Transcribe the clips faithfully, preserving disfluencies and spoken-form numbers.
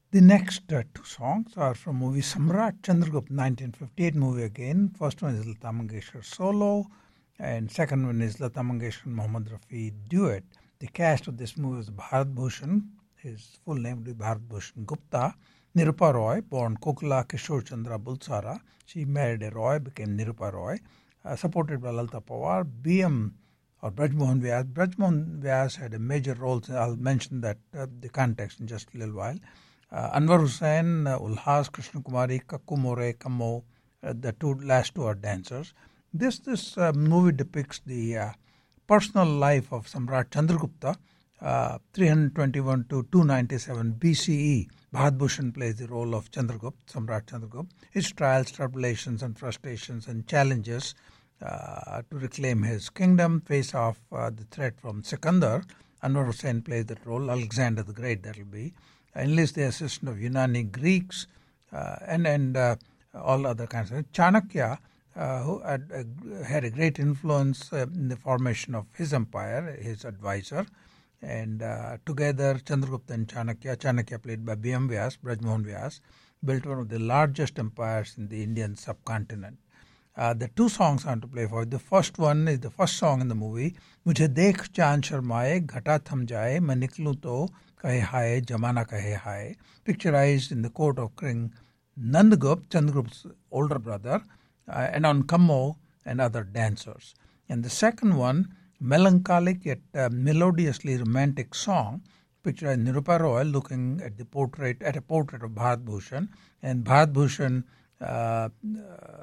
The next uh, two songs are from movie Samrat Chandragupta, nineteen fifty-eight movie again. First one is Lata Mangeshkar solo, and second one is Lata Mangeshkar and Mohammad Rafi duet. The cast of this movie is Bharat Bhushan, his full name is Bharat Bhushan Gupta, Nirupa Roy, born Kokila Kishore Chandra Bulsara. She married a Roy, became Nirupa Roy, uh, supported by Lalita Pawar, B M or Braj Mohan Vyas. Braj Mohan Vyas had a major role. I'll mention that uh, the context in just a little while. Uh, Anwar Hussain, uh, Ulhas, Krishna Kumari, Kakku More, Kammo, uh, the two last two are dancers. This this uh, movie depicts the uh, personal life of Samrat Chandragupta, uh, three twenty-one to two ninety-seven B C E. Bharat Bhushan plays the role of Chandragupta, Samrat Chandragupta. His trials, tribulations, and frustrations and challenges uh, to reclaim his kingdom, face off uh, the threat from Sikandar. Anwar Hussain plays that role. Alexander the Great, that will be. Enlist the assistance of Unani Greeks uh, and and uh, all other kinds of Chanakya, uh, who had, uh, had a great influence uh, in the formation of his empire, his advisor, and uh, together Chandragupta and Chanakya, Chanakya played by B M Vyas, Braj Mohan Vyas, built one of the largest empires in the Indian subcontinent. Uh, the two songs I want to play for. The first one is the first song in the movie. Mujhe dekh chand sharmaye, ghata tham jaye, main niklu to kahe haye, jamana kahe haye. Picturized in the court of King Nandagupt, Chandragupta's older brother, uh, and on Kammo and other dancers. And the second one, melancholic yet uh, melodiously romantic song, pictured Nirupa Roy looking at the portrait at a portrait of Bharat Bhushan, and Bharat Bhushan. Uh, uh,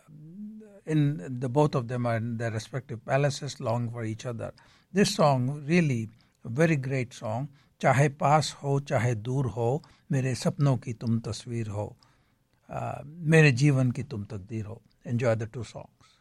in the both of them are in their respective palaces, longing for each other. This song really a very great song. Chahe paas ho, chahe dur ho, mere sapnon ki tum tasveer ho, uh, mere jeevan ki tum takdeer ho. Enjoy the two songs.